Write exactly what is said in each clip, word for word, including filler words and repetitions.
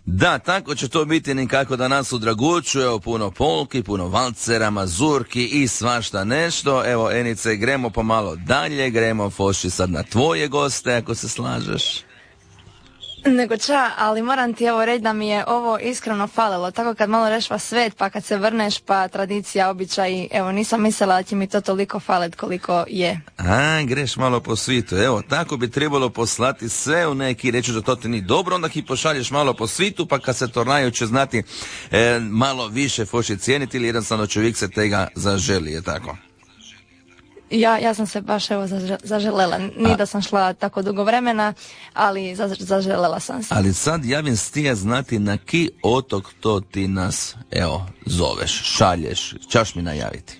Da, tako će to biti nikako da nas udragućuje, evo puno polki, puno valcera, mazurki i svašta nešto. Evo, Enice, gremo pomalo dalje, gremo Foši sad na tvoje goste, ako se slažeš. Nego ča, ali moram ti evo reći da mi je ovo iskreno falilo. Tako kad malo rešva svet, pa kad se vrneš, pa tradicija, običaj, evo nisam mislila da će mi to toliko falet koliko je. A, greš malo po svitu. Evo, tako bi trebalo poslati sve u neki, reći da to ti nije dobro, onda ih pošalješ malo po svitu, pa kad se tornaju će znati e, malo više Foši cijeniti ili jednostavno čovjek se tega zaželi, je tako? Ja, ja sam se baš evo zaželela, nije da sam šla tako dugo vremena, ali zaželela sam se. Ali sad javim stija znati na ki otok to ti nas, evo, zoveš, šalješ, čaš mi najaviti.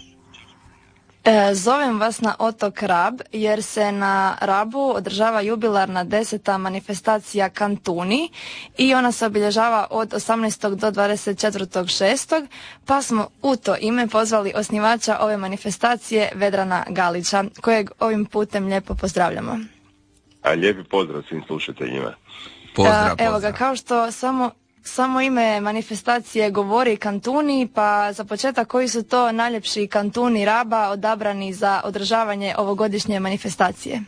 E, zovem vas na otok Rab, jer se na Rabu održava jubilarna deseta manifestacija Kantuni i ona se obilježava od osamnaestog do dvadeset četvrtog šestog pa smo u to ime pozvali osnivača ove manifestacije Vedrana Galića, kojeg ovim putem lijepo pozdravljamo. A lijepi pozdrav svim slušateljima. Pozdrav, pozdrav. Evo ga, kao što samo Samo ime manifestacije govori Kantuni, pa za početak koji su to najljepši kantuni Raba odabrani za održavanje ovogodišnje manifestacije?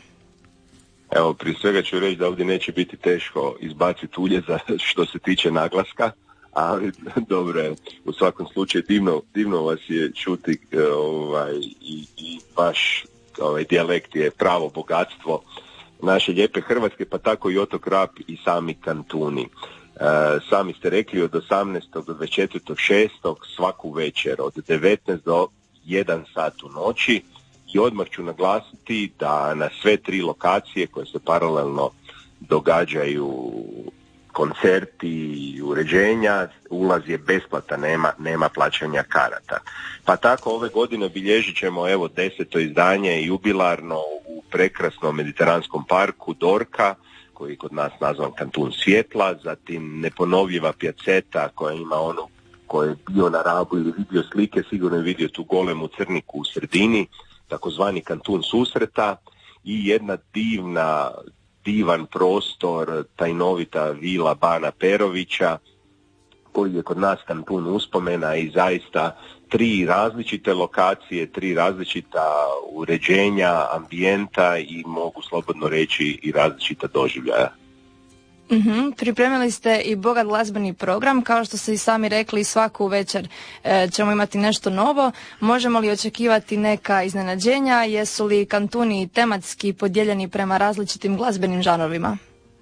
Evo, prije svega ću reći da ovdje neće biti teško izbaciti uljeza što se tiče naglaska, ali dobro je, u svakom slučaju divno, divno vas je čuti ovaj, i, i vaš ovaj, dijalekt je pravo bogatstvo naše lijepe Hrvatske, pa tako i otok Rab i sami kantuni. E, sami ste rekli od osamnaestog do dvadeset četvrtog šestog svaku večer od devetnaest do jedan sat u noći i odmah ću naglasiti da na sve tri lokacije koje se paralelno događaju koncerti i uređenja, ulaz je besplatan, nema, nema plaćanja karata. Pa tako ove godine bilježit ćemo evo deseto izdanje jubilarno u prekrasnom mediteranskom parku Dorka, koji je kod nas nazvan Kantun svjetla, zatim neponovljiva pjaceta koja ima onu koji je bio na Rabu ili vidio slike, sigurno je vidio tu golemu crniku u sredini, takozvani Kantun susreta i jedna divna, divan prostor, tajnovita vila Bana Perovića, koji je kod nas Kantun uspomena i zaista tri različite lokacije, tri različita uređenja, ambijenta i mogu slobodno reći i različita doživljaja. Mm-hmm. Pripremili ste i bogat glazbeni program, kao što ste i sami rekli, svaku večer e, ćemo imati nešto novo. Možemo li očekivati neka iznenađenja? Jesu li kantuni tematski podijeljeni prema različitim glazbenim žanrovima?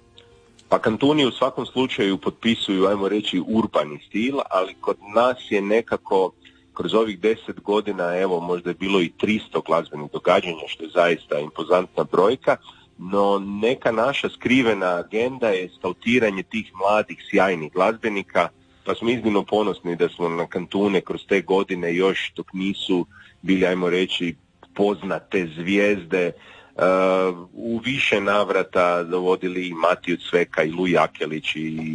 Pa kantuni u svakom slučaju potpisuju, ajmo reći, urbani stil, ali kod nas je nekako kroz ovih deset godina, evo možda je bilo i tristo glazbenih događanja, što je zaista impozantna brojka, no neka naša skrivena agenda je skautiranje tih mladih, sjajnih glazbenika, pa smo iznimno ponosni da smo na kantune kroz te godine još dok nisu bili, ajmo reći, poznate zvijezde, Uh, u više navrata dovodili i Matiju Cveka i Luj Jakelić i